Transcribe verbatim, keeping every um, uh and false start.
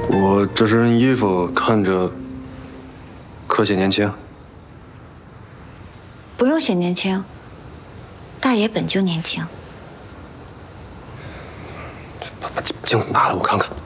我这身衣服看着可显年轻。 不用显年轻，大爷本就年轻。 把把镜子拿来，我看看。